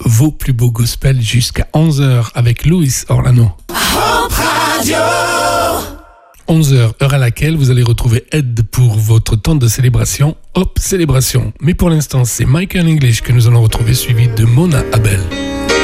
vos plus beaux gospels jusqu'à 11h avec Louis Orlano. Hope Radio 11h, heure à laquelle vous allez retrouver Ed pour votre temps de célébration, Hop Célébration. Mais pour l'instant, c'est Michael English que nous allons retrouver, suivi de Mona Abel.